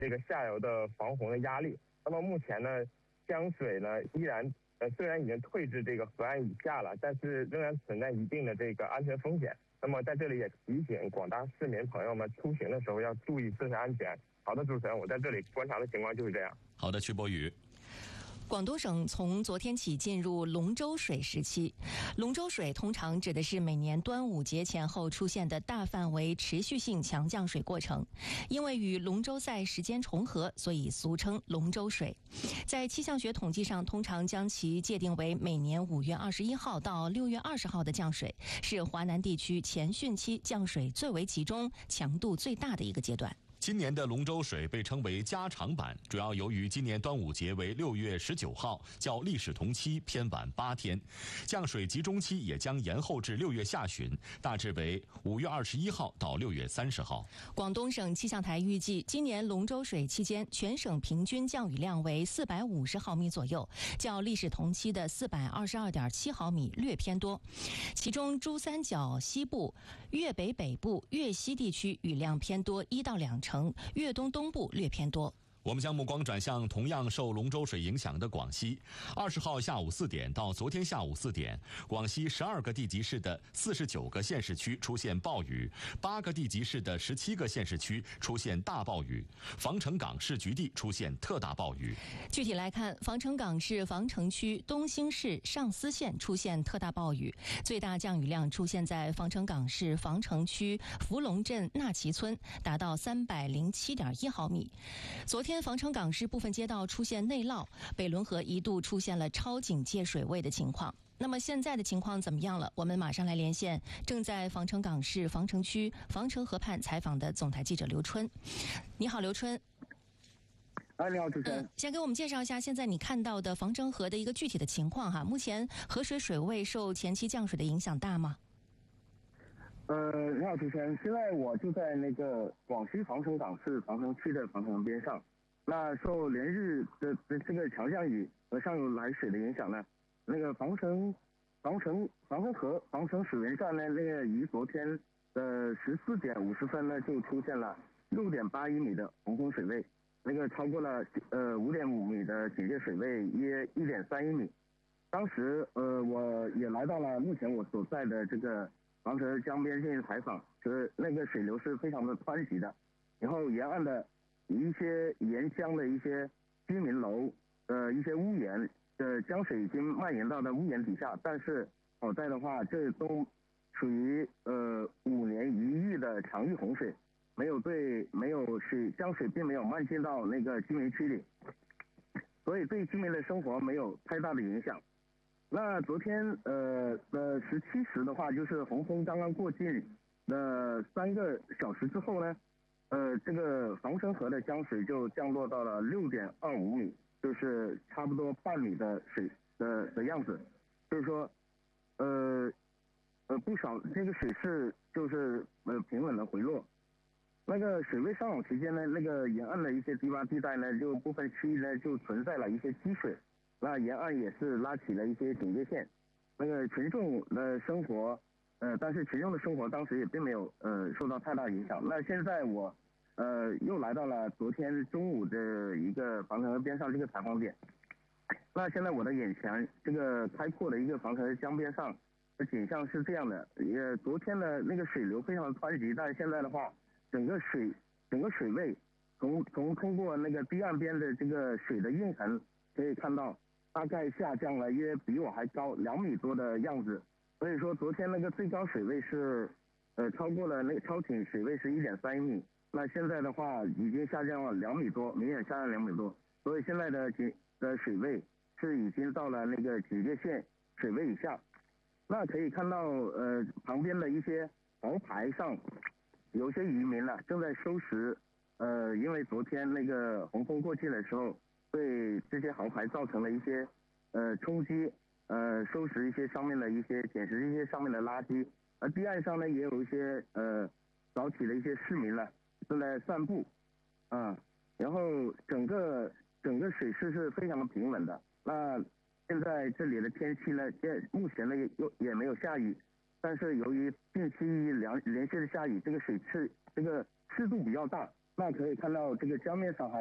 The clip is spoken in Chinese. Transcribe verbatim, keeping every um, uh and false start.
这个下游的防洪的压力。那么目前呢，江水呢依然呃虽然已经退至这个河岸以下了，但是仍然存在一定的这个安全风险。那么在这里也提醒广大市民朋友们，出行的时候要注意自身安全。好的，主持人，我在这里观察的情况就是这样。 好的，曲博宇。 广东省从昨天起进入龙舟水时期。龙舟水通常指的是每年端午节前后出现的大范围持续性强降水过程，因为与龙舟赛时间重合，所以俗称龙舟水。在气象学统计上，通常将其界定为每年五月二十一号到六月二十号的降水，是华南地区前汛期降水最为集中、强度最大的一个阶段。 今年的龙舟水被称为加长版，主要由于今年端午节为六月十九号，较历史同期偏晚八天，降水集中期也将延后至六月下旬，大致为五月二十一号到六月三十号。 广东省气象台预计，今年龙舟水期间，全省平均降雨量为四百五十毫米左右，较历史同期的四百二十二点七毫米略偏多。其中，珠三角西部、粤北北部、粤西地区雨量偏多一到两成，粤东东部略偏多。 我们将目光转向同样受龙舟水影响的广西。二十号下午四点到昨天下午四点，广西十二个地级市的四十九个县市区出现暴雨，八个地级市的十七个县市区出现大暴雨，防城港市局地出现特大暴雨。 具体来看，防城港市防城区东兴市上思县出现特大暴雨，最大降雨量出现在防城港市防城区福隆镇纳旗村，达到三百零七点一毫米。昨天防城港市部分街道出现内涝，北仑河一度出现了超警戒水位的情况。那么现在的情况怎么样了？我们马上来连线正在防城港市防城区防城河畔采访的总台记者刘春。你好，刘春。 哎，你好，主持人。 嗯，先给我们介绍一下现在你看到的防城河的一个具体的情况哈。目前河水水位受前期降水的影响大吗？ 呃，你好，主持人。现在我就在那个广西防城港市防城区的防城边上。那受连日的的这个强降雨和上游来水的影响呢，那个防城防城防城河防城水源站呢，那个于昨天的十四点五十分呢，就出现了六点八一米的洪峰水位，那个超过了呃五点五米的警戒水位约一点三一米。当时呃我也来到了目前我所在的这个防城江边进行采访，就是那个水流是非常的湍急的，然后沿岸的一些沿江的一些居民楼呃一些屋檐的江水已经蔓延到了屋檐底下，但是好在的话，这都属于呃五年一遇的常遇洪水，没有对没有水江水并没有漫进到那个居民区里，所以对居民的生活没有太大的影响。那昨天呃呃十七时的话，就是洪峰刚刚过境的三个小时之后呢，呃，这个防城河的江水就降落到了六点二五米，就是差不多半米的水的的样子，就是说，呃，呃不少这个水势就是呃平稳的回落。那个水位上涨期间呢，那个沿岸的一些低洼地带呢，就部分区域呢就存在了一些积水，那沿岸也是拉起了一些警戒线。那个群众的生活，呃，但是群众的生活当时也并没有呃受到太大影响。那现在我。呃，又来到了昨天中午的一个防城河边上这个采访点。那现在我的眼前这个开阔的一个防城河江边上的景象是这样的，也昨天的那个水流非常的湍急，但是现在的话，整个水整个水位从从通过那个堤岸边的这个水的运痕可以看到，大概下降了约比我还高两米多的样子。所以说昨天那个最高水位是呃超过了那个超警水位是一点三一米。那现在的话已经下降了两米多，明显下降两米多，所以现在的警的水位是已经到了那个警戒线水位以下。那可以看到，呃，旁边的一些豪排上，有些渔民呢正在收拾，呃，因为昨天那个洪峰过境的时候，对这些豪排造成了一些呃冲击，呃，收拾一些上面的一些捡拾一些上面的垃圾，而堤岸上呢也有一些呃早起的一些市民呢。正在散步，啊，然后整个整个水势是非常的平稳的。那现在这里的天气呢，也目前呢也也没有下雨，但是由于近期连连续的下雨，这个水势这个湿度比较大， 那可以看到这个江面上还